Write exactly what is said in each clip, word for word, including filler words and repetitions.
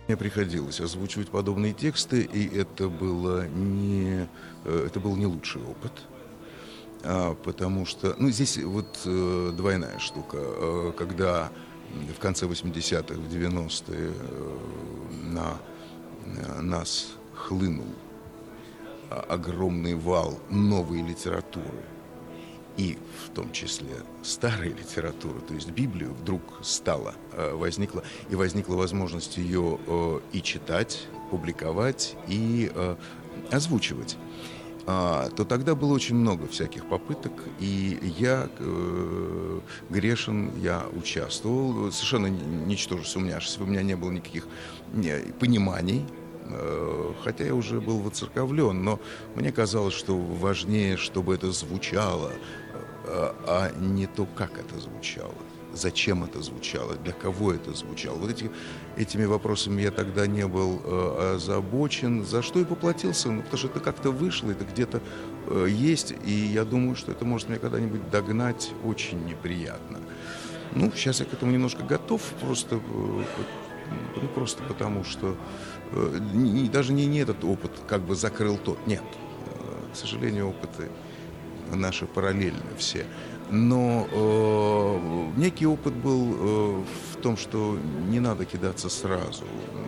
Мне приходилось озвучивать подобные тексты, и это было не, это был не лучший опыт, а, потому что, ну, здесь вот э, двойная штука, э, когда в конце восьмидесятых, в девяностые э, на э, нас хлынул огромный вал новой литературы, и в том числе старой литературы, то есть Библию, вдруг стала, возникла, и возникла возможность ее и читать, публиковать, и озвучивать, то тогда было очень много всяких попыток, и я э, грешен, я участвовал, совершенно ничтоже сумняшись, у меня не было никаких не, пониманий, хотя я уже был воцерковлен, но мне казалось, что важнее, чтобы это звучало, а не то, как это звучало, зачем это звучало, для кого это звучало. Вот эти, этими вопросами я тогда не был э, озабочен, за что и поплатился, ну, потому что это как-то вышло, это где-то э, есть, и я думаю, что это может меня когда-нибудь догнать очень неприятно. Ну, сейчас я к этому немножко готов, просто, э, ну, просто потому что э, не, даже не, не этот опыт как бы закрыл тот, нет. Э, к сожалению, опыты наши параллельны все. Но э, некий опыт был э, в том, что не надо кидаться сразу.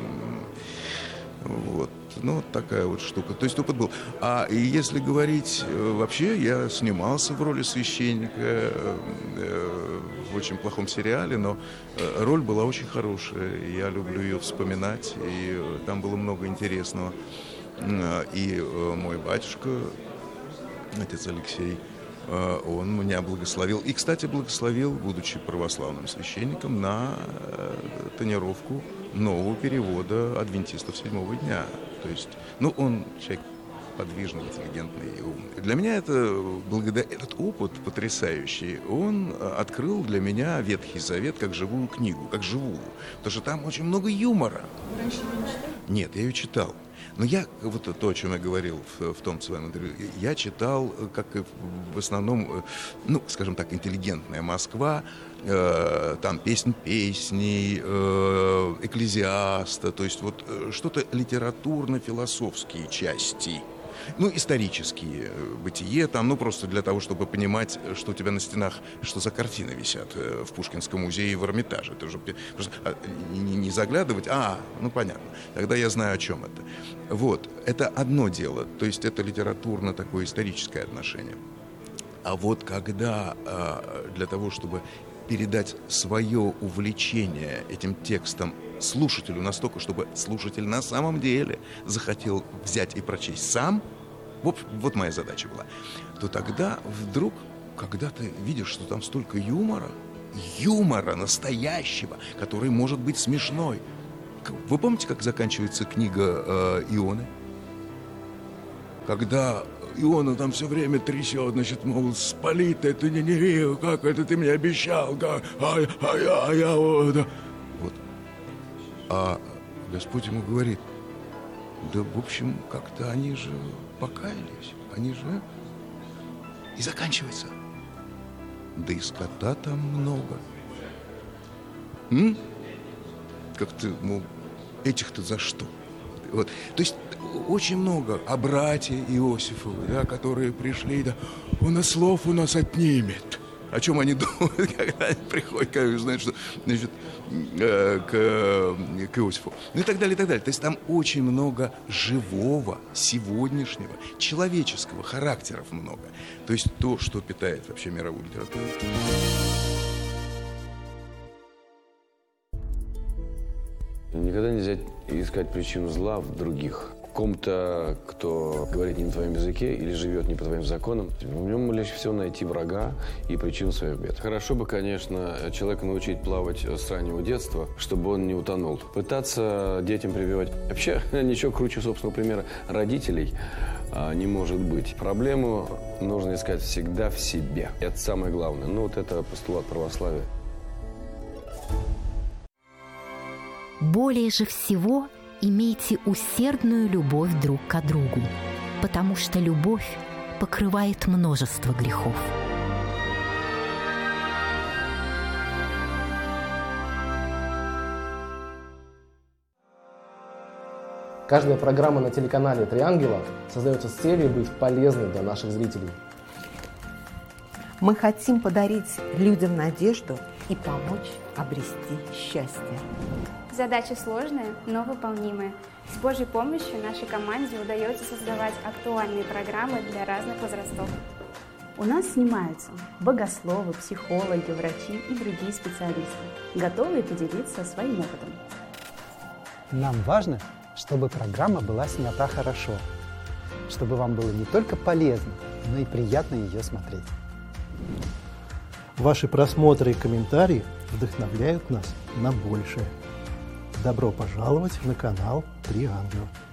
Вот. Ну, вот такая вот штука. То есть опыт был. А если говорить э, вообще, я снимался в роли священника э, в очень плохом сериале, но э, роль была очень хорошая. Я люблю ее вспоминать, и э, там было много интересного. Э, и э, мой батюшка, отец Алексей, он меня благословил. И, кстати, благословил, будучи православным священником, на тонировку нового перевода адвентистов седьмого дня. То есть, ну, он человек подвижный, интеллигентный и умный. Для меня это, благодаря этот опыт потрясающий, он открыл для меня Ветхий Завет как живую книгу, как живую. Потому что там очень много юмора. Вы раньше ее не читали? Нет, я ее читал. Но я, вот то, о чем я говорил в, в том своем интервью, я читал, как и в основном, ну, скажем так, интеллигентная Москва, э, там «Песнь песней», э, «Экклезиаста», то есть вот что-то литературно-философские части. Ну, исторические, бытие там, ну, просто для того, чтобы понимать, что у тебя на стенах, что за картины висят в Пушкинском музее и в Эрмитаже. Это уже просто не, не заглядывать, а, ну, понятно, тогда я знаю, о чем это. Вот, это одно дело, то есть это литературно такое историческое отношение. А вот когда для того, чтобы передать свое увлечение этим текстом слушателю настолько, чтобы слушатель на самом деле захотел взять и прочесть сам, вот, вот моя задача была, то тогда вдруг, когда ты видишь, что там столько юмора, юмора настоящего, который может быть смешной. Вы помните, как заканчивается книга э, Ионы? Когда Иона там все время трясет, значит, мол, спали ты, это не Ниневию, как это ты мне обещал, как, а, а я, а я, вот. вот. А Господь ему говорит, да, в общем, как-то они же покаялись, они же... И заканчивается. Да и скота там много. М? Как ты, мол, этих-то за что? Вот. То есть очень много о братья Иосифовы, да, которые пришли, да, он и слов у нас отнимет. О чем они думают, когда они приходят, когда знают, что, значит, э, к, к Иосифу. Ну и так далее, и так далее. То есть там очень много живого, сегодняшнего, человеческого, характеров много. То есть то, что питает вообще мировую литературу. Никогда нельзя искать причину зла в других. В ком-то, кто говорит не на твоем языке или живет не по твоим законам, в нем легче всего найти врага и причину своих бед. Хорошо бы, конечно, человека научить плавать с раннего детства, чтобы он не утонул. Пытаться детям прививать... Вообще, ничего круче собственного примера родителей а, не может быть. Проблему нужно искать всегда в себе. Это самое главное. Ну, вот это постулат православия. Более же всего имейте усердную любовь друг к другу, потому что любовь покрывает множество грехов. Каждая программа на телеканале «Три ангела» создается с целью быть полезной для наших зрителей. Мы хотим подарить людям надежду и помочь обрести счастье. Задача сложная, но выполнимая. С Божьей помощью нашей команде удается создавать актуальные программы для разных возрастов. У нас снимаются богословы, психологи, врачи и другие специалисты, готовые поделиться своим опытом. Нам важно, чтобы программа была снята хорошо, чтобы вам было не только полезно, но и приятно ее смотреть. Ваши просмотры и комментарии вдохновляют нас на большее. Добро пожаловать на канал «Три ангела».